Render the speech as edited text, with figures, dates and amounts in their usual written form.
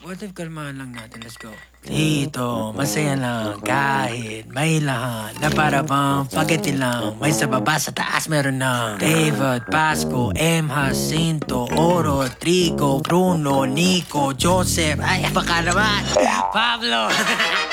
What if kalmahan lang natin? Let's go. Dito, masaya lang kahit may lahat na para bang pagati lang. May sa baba, sa taas meron na David, Pasco, M. Jacinto, Oro, Trigo, Bruno, Nico, Joseph, ay baka naman, Pablo.